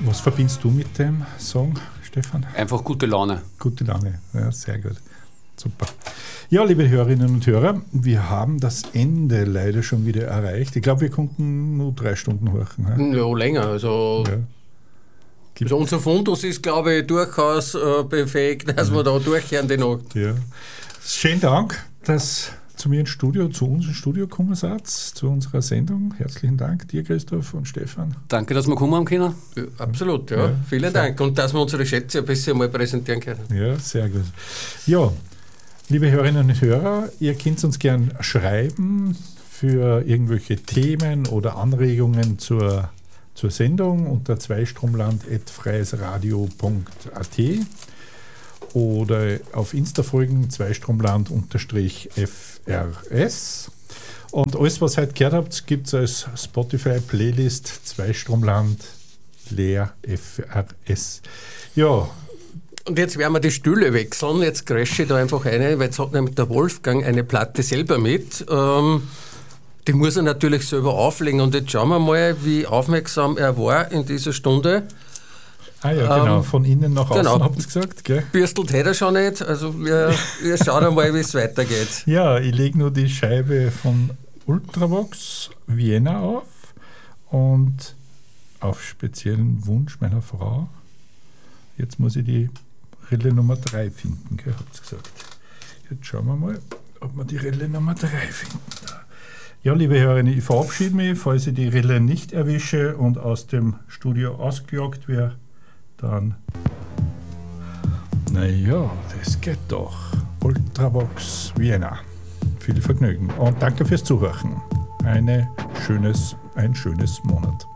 Was verbindest du mit dem Song, Stefan? Einfach gute Laune. Gute Laune, ja, sehr gut. Super. Ja, liebe Hörerinnen und Hörer, wir haben das Ende leider schon wieder erreicht. Ich glaube, wir konnten nur 3 Stunden horchen. Ja, länger. Also, also unser Fundus ist, glaube ich, durchaus befähigt, dass wir da durchhören die Nacht. Ja. Schönen Dank, dass zu mir ins Studio, zu uns ins Studio gekommen seid, zu unserer Sendung. Herzlichen Dank dir, Christoph und Stefan. Danke, dass wir kommen haben können. Ja, absolut, ja. Vielen Dank. Und dass wir unsere Schätze ein bisschen mal präsentieren können. Ja, sehr gut. Ja, liebe Hörerinnen und Hörer, ihr könnt uns gern schreiben für irgendwelche Themen oder Anregungen zur Sendung unter zweistromland@freiesradio.at oder auf Insta folgen zweistromland_FRS. Und alles, was ihr heute gehört habt, gibt es als Spotify-Playlist Zweistromland leer FRS. Ja. Und jetzt werden wir die Stühle wechseln. Jetzt crashe ich da einfach eine, weil jetzt hat nämlich der Wolfgang eine Platte selber mit. Die muss er natürlich selber auflegen. Und jetzt schauen wir mal, wie aufmerksam er war in dieser Stunde. Ah ja, genau, von innen nach außen, genau. habt ihr gesagt, gell? Bürstelt hätte er schon nicht, also wir schauen einmal, wie es weitergeht. Ja, ich lege nur die Scheibe von Ultravox Vienna auf und auf speziellen Wunsch meiner Frau. Jetzt muss ich die Rille Nummer 3 finden, gell, habt ihr gesagt. Jetzt schauen wir mal, ob wir die Rille Nummer 3 finden. Ja, liebe Hörerinnen, ich verabschiede mich, falls ich die Rille nicht erwische und aus dem Studio ausgejagt werde. Dann, naja, das geht doch. Ultravox Vienna. Viel Vergnügen und danke fürs Zuhören. Ein schönes Monat.